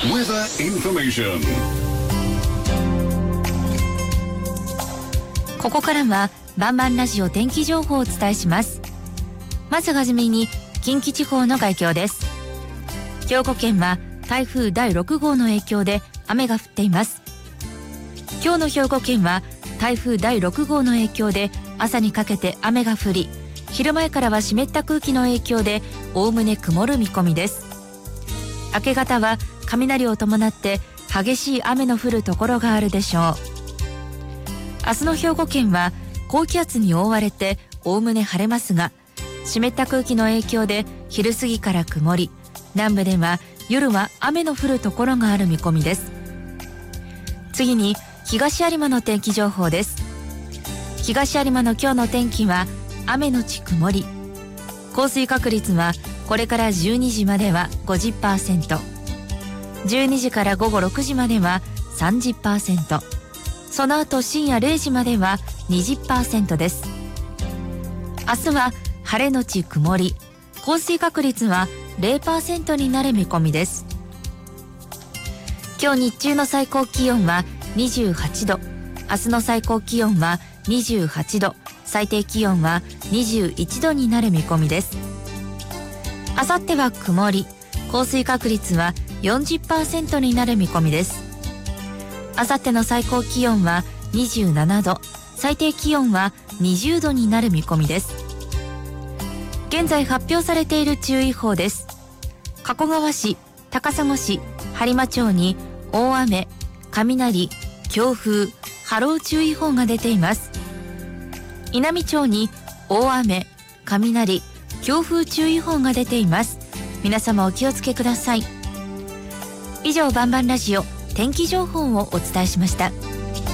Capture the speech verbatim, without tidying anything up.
Weather information。 ここからはバンバンラジオ天気情報をお伝えします。まずはじめに近畿地方の概況です。兵庫県は台風だいろく号の影響で雨が降っています。今日の兵庫県は台風だいろく号の影響で朝にかけて雨が降り、昼前からは湿った空気の影響でおおむね曇る見込みです。明け方は雷を伴って激しい雨の降るところがあるでしょう。明日の兵庫県は高気圧に覆われておおむね晴れますが、湿った空気の影響で昼過ぎから曇り、南部では夜は雨の降るところがある見込みです。次に東有馬の天気情報です。東有馬の今日の天気は雨のち曇り、降水確率はこれからじゅうにじまでは ごじゅっパーセント、じゅうにじから午後ろくじまでは さんじゅっパーセント、その後深夜れいじまでは にじゅっパーセント です。明日は晴れのち曇り、降水確率は ゼロパーセント になる見込みです。今日日中の最高気温はにじゅうはちど、明日の最高気温はにじゅうはちど、最低気温はにじゅういちどになる見込みです。あさっては曇り、降水確率は よんじゅっパーセント になる見込みです。あさっての最高気温はにじゅうななど、最低気温はにじゅうどになる見込みです。現在発表されている注意報です。加古川市、高砂市、播磨町に大雨、雷、強風、波浪注意報が出ています。稲美町に大雨、雷、強風注意報が出ています。皆様お気をつけください。以上、バンバンラジオ天気情報をお伝えしました。